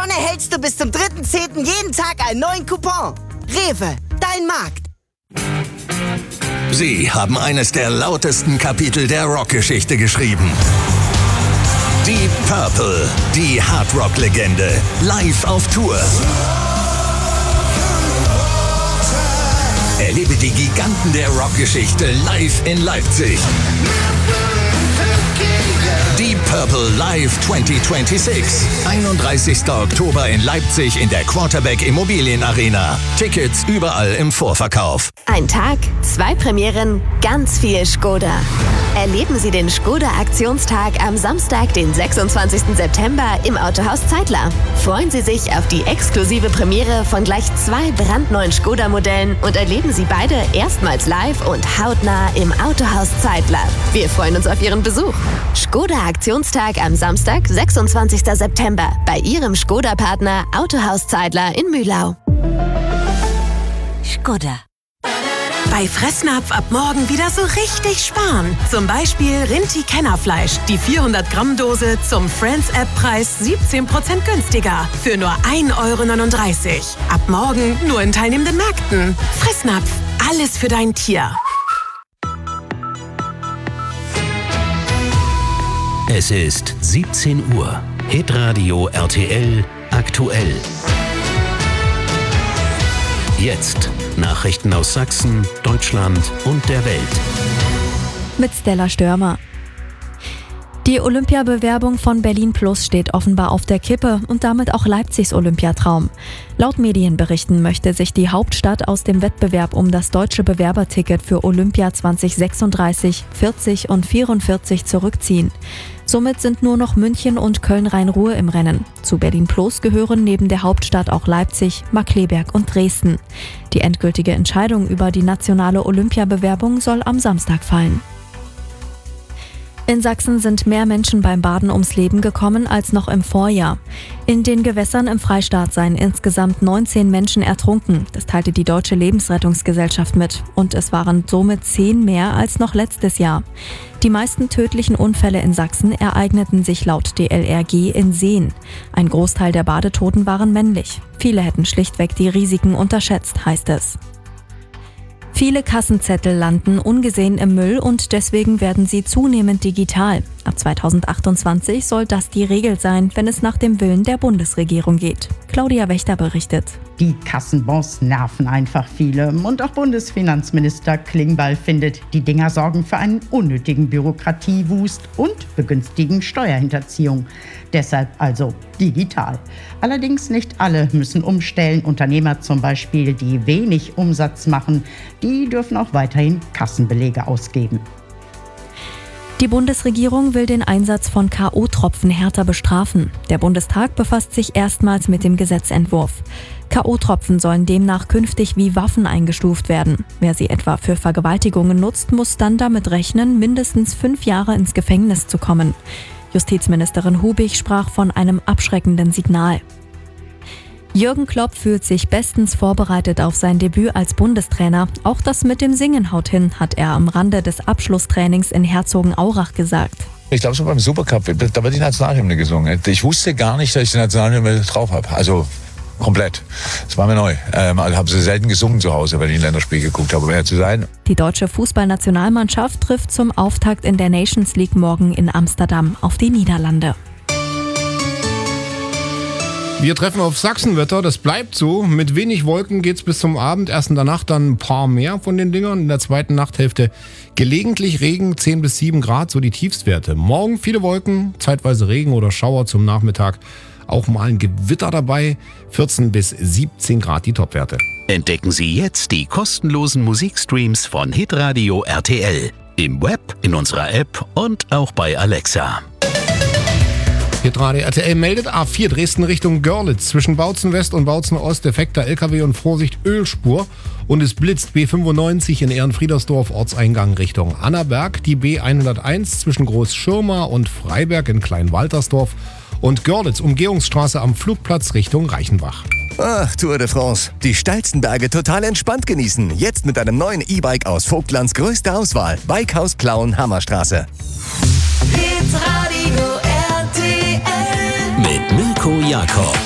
Schon erhältst du bis zum 3.10. jeden Tag einen neuen Coupon. Rewe, dein Markt. Sie haben eines der lautesten Kapitel der Rockgeschichte geschrieben. Die Purple, die Hardrock-Legende, live auf Tour. Erlebe die Giganten der Rockgeschichte live in Leipzig. Die Purple Live 2026. 31. Oktober in Leipzig in der Quarterback Immobilien Arena. Tickets überall im Vorverkauf. Ein Tag, 2 Premieren, ganz viel Skoda. Erleben Sie den Skoda-Aktionstag am Samstag, den 26. September im Autohaus Zeitler. Freuen Sie sich auf die exklusive Premiere von gleich 2 brandneuen Skoda-Modellen und erleben Sie beide erstmals live und hautnah im Autohaus Zeitler. Wir freuen uns auf Ihren Besuch. Skoda-Aktionstag am Samstag, 26. September bei Ihrem Skoda-Partner Autohaus Zeitler in Mühlau. Skoda. Bei Fressnapf ab morgen wieder so richtig sparen. Zum Beispiel Rinti-Kennerfleisch. Die 400-Gramm-Dose zum Friends-App-Preis 17% günstiger. Für nur 1,39 €. Ab morgen nur in teilnehmenden Märkten. Fressnapf. Alles für dein Tier. Es ist 17 Uhr. Hitradio RTL aktuell. Jetzt Nachrichten aus Sachsen, Deutschland und der Welt. Mit Stella Störmer. Die Olympiabewerbung von Berlin Plus steht offenbar auf der Kippe und damit auch Leipzigs Olympiatraum. Laut Medienberichten möchte sich die Hauptstadt aus dem Wettbewerb um das deutsche Bewerberticket für Olympia 2036, 40 und 44 zurückziehen. Somit sind nur noch München und Köln-Rhein-Ruhr im Rennen. Zu Berlin Plus gehören neben der Hauptstadt auch Leipzig, Markkleeberg und Dresden. Die endgültige Entscheidung über die nationale Olympiabewerbung soll am Samstag fallen. In Sachsen sind mehr Menschen beim Baden ums Leben gekommen als noch im Vorjahr. In den Gewässern im Freistaat seien insgesamt 19 Menschen ertrunken. Das teilte die Deutsche Lebensrettungsgesellschaft mit. Und es waren somit 10 mehr als noch letztes Jahr. Die meisten tödlichen Unfälle in Sachsen ereigneten sich laut DLRG in Seen. Ein Großteil der Badetoten waren männlich. Viele hätten schlichtweg die Risiken unterschätzt, heißt es. Viele Kassenzettel landen ungesehen im Müll und deswegen werden sie zunehmend digital. Ab 2028 soll das die Regel sein, wenn es nach dem Willen der Bundesregierung geht. Claudia Wächter berichtet. Die Kassenbons nerven einfach viele. Und auch Bundesfinanzminister Klingbeil findet, die Dinger sorgen für einen unnötigen Bürokratiewust und begünstigen Steuerhinterziehung. Deshalb also digital. Allerdings nicht alle müssen umstellen. Unternehmer zum Beispiel, die wenig Umsatz machen, die dürfen auch weiterhin Kassenbelege ausgeben. Die Bundesregierung will den Einsatz von K.O.-Tropfen härter bestrafen. Der Bundestag befasst sich erstmals mit dem Gesetzentwurf. K.O.-Tropfen sollen demnach künftig wie Waffen eingestuft werden. Wer sie etwa für Vergewaltigungen nutzt, muss dann damit rechnen, mindestens 5 Jahre ins Gefängnis zu kommen. Justizministerin Hubig sprach von einem abschreckenden Signal. Jürgen Klopp fühlt sich bestens vorbereitet auf sein Debüt als Bundestrainer. Auch das mit dem Singen haut hin, hat er am Rande des Abschlusstrainings in Herzogenaurach gesagt. Ich glaube, so beim Supercup, da wird die Nationalhymne gesungen. Ich wusste gar nicht, dass ich die Nationalhymne drauf habe. Also komplett. Das war mir neu. Also habe sie selten gesungen zu Hause, wenn ich ein Länderspiel geguckt habe, um ehrlich zu sein. Die deutsche Fußballnationalmannschaft trifft zum Auftakt in der Nations League morgen in Amsterdam auf die Niederlande. Wir treffen auf Sachsenwetter, das bleibt so. Mit wenig Wolken geht's bis zum Abend. Erst in der Nacht dann ein paar mehr von den Dingern. In der zweiten Nachthälfte gelegentlich Regen, 10 bis 7 Grad, so die Tiefstwerte. Morgen viele Wolken, zeitweise Regen oder Schauer zum Nachmittag. Auch mal ein Gewitter dabei, 14 bis 17 Grad die Topwerte. Entdecken Sie jetzt die kostenlosen Musikstreams von Hitradio RTL. Im Web, in unserer App und auch bei Alexa. Hitradio RTL meldet A4 Dresden Richtung Görlitz. Zwischen Bautzen West und Bautzen Ost defekter LKW und Vorsicht Ölspur. Und es blitzt B95 in Ehrenfriedersdorf Ortseingang Richtung Annaberg. Die B101 zwischen Großschirma und Freiberg in Kleinwaltersdorf. Und Görlitz Umgehungsstraße am Flugplatz Richtung Reichenbach. Ach, Tour de France. Die steilsten Berge total entspannt genießen. Jetzt mit einem neuen E-Bike aus Vogtlands größte Auswahl. Bikehaus Plauen Hammerstraße. Hitradio RTL Mit Mirko Jakob.